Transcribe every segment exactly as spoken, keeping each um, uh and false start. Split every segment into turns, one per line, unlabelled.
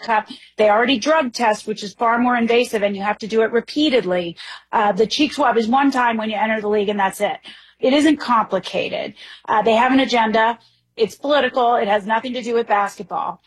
Cup. They already drug test, which is far more invasive, and you have to do it repeatedly. Uh, the cheek swab is one time when you enter the league, and that's it. It isn't complicated. Uh, they have an agenda. It's political. It has nothing to do with basketball.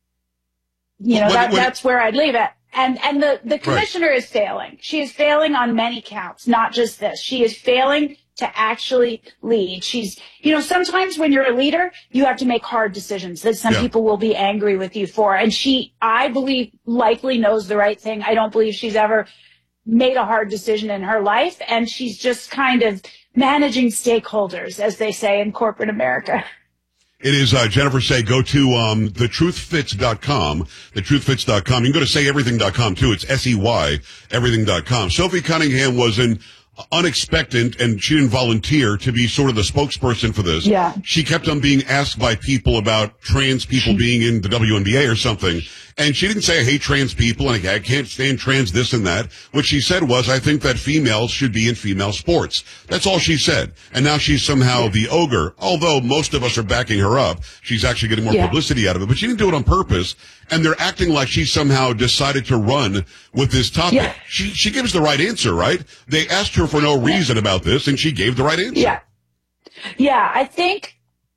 You know,
When-
that,
when-
that's where I'd leave it. And and the, the commissioner
Right.
is failing. She is failing on many counts, not just this. She is failing to actually lead. She's, you know, sometimes when you're a leader, you have to make hard decisions that some
Yeah.
people will be angry with you for. And she, I believe, likely knows the right thing. I don't believe she's ever made a hard decision in her life. And she's just kind of managing stakeholders, as they say in corporate America.
It is uh, Jennifer Sey. Go to um, the truth fits dot com, the truth fits dot com. You can go to say everything dot com, too. It's S E Y, everything dot com. Sophie Cunningham was an unexpected, and she didn't volunteer to be sort of the spokesperson for this.
Yeah.
She kept on being asked by people about trans people being in the W N B A or something. And she didn't say, I hate trans people and I can't stand trans this and that. What she said was, I think that females should be in female sports. That's all she said. And now she's somehow the ogre. Although most of us are backing her up, she's actually getting more
Yeah.
publicity out of it. But she didn't do it on purpose. And they're acting like she somehow decided to run with this topic.
Yeah.
She she gives the right answer, right? They asked her for no reason about this, and she gave the right answer.
Yeah. Yeah, I think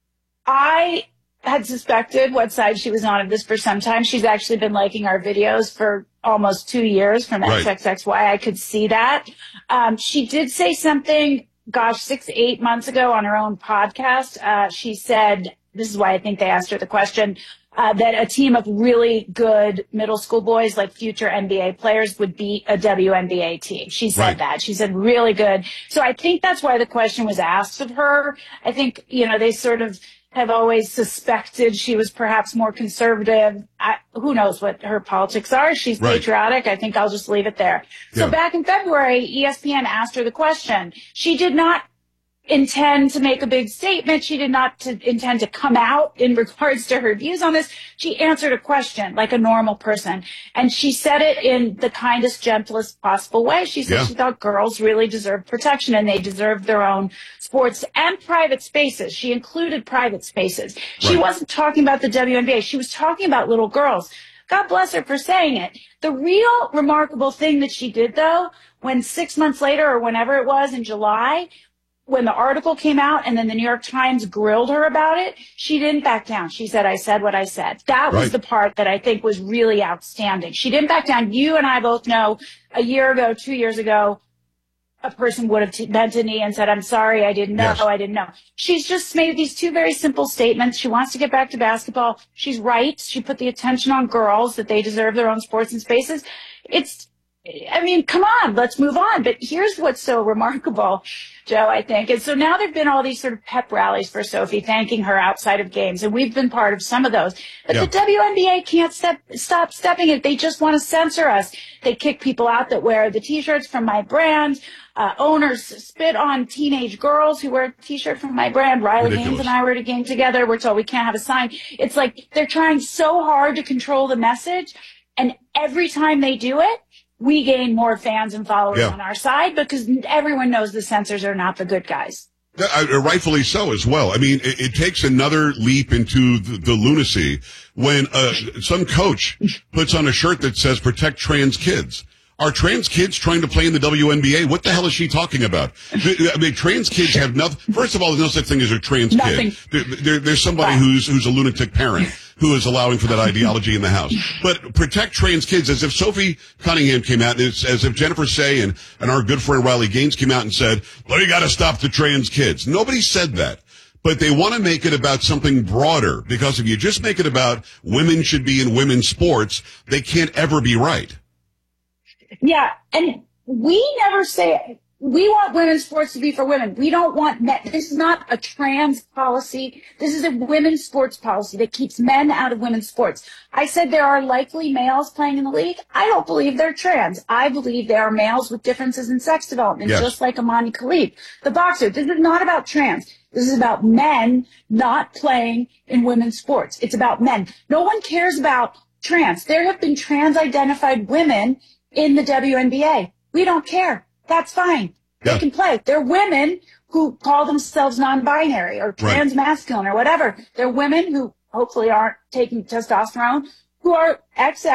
I had suspected what side she was on of this for some time. She's actually been liking our videos for almost two years from
Right.
X X X Y. I could see that. Um, she did say something, gosh, six, eight months ago on her own podcast. Uh, she said, this is why I think they asked her the question, uh, that a team of really good middle school boys, like future N B A players, would beat a W N B A team. She said
Right.
that. She said really good. So I think that's why the question was asked of her. I think, you know, they sort of have always suspected she was perhaps more conservative. I, who knows what her politics are? She's
Right.
patriotic. I think I'll just leave it there. So
Yeah.
back in February, E S P N asked her the question. She did not intend to make a big statement. She did not to intend to come out in regards to her views on this. She answered a question like a normal person. And she said it in the kindest, gentlest possible way. She said
Yeah.
she thought girls really deserve protection and they deserve their own sports and private spaces. She included private spaces. She
Right.
wasn't talking about the W N B A. She was talking about little girls. God bless her for saying it. The real remarkable thing that she did, though, when six months later or whenever it was in July, when the article came out and then the New York Times grilled her about it, she didn't back down. She said, I said what I said. That was
Right.
the part that I think was really outstanding. She didn't back down. You and I both know a year ago, two years ago, a person would have t- bent a knee and said, I'm sorry, I didn't know,
Yes.
I didn't know. She's just made these two very simple statements. She wants to get back to basketball. She's right. She put the attention on girls, that they deserve their own sports and spaces. It's, I mean, come on, let's move on. But here's what's so remarkable, Joe, I think. And so now there've been all these sort of pep rallies for Sophie, thanking her outside of games. And we've been part of some of those. But
Yeah.
the W N B A can't step, stop stepping it. They just want to censor us. They kick people out that wear the T-shirts from my brand. Uh, owners spit on teenage girls who wear a T-shirt from my brand. Riley
Ridiculous.
Gaines and I were at a game together. We're told we can't have a sign. It's like they're trying so hard to control the message. And every time they do it, we gain more fans and followers
Yeah.
on our side because everyone knows the censors are not the good guys.
Uh, rightfully so as well. I mean, it, it takes another leap into the, the lunacy when uh, some coach puts on a shirt that says protect trans kids. Are trans kids trying to play in the W N B A? What the hell is she talking about? I mean, trans kids have nothing. First of all, there's no such thing as a trans
Nothing.
kid. There, there, there's somebody
Right.
who's who's a lunatic parent who is allowing for that ideology in the house. But protect trans kids, as if Sophie Cunningham came out, and it's as if Jennifer Sey and, and our good friend Riley Gaines came out and said, well, you got to stop the trans kids. Nobody said that. But they want to make it about something broader, because if you just make it about women should be in women's sports, they can't ever be right.
Yeah, and we never say we want women's sports to be for women. We don't want men. This is not a trans policy. This is a women's sports policy that keeps men out of women's sports. I said there are likely males playing in the league. I don't believe they're trans. I believe they are males with differences in sex development,
Yes.
just like Amani Khalid, the boxer. This is not about trans. This is about men not playing in women's sports. It's about men. No one cares about trans. There have been trans-identified women in the W N B A. We don't care. That's fine. They
Yeah.
can play. They're women who call themselves non-binary or trans-masculine or whatever. They're women who hopefully aren't taking testosterone, who are ex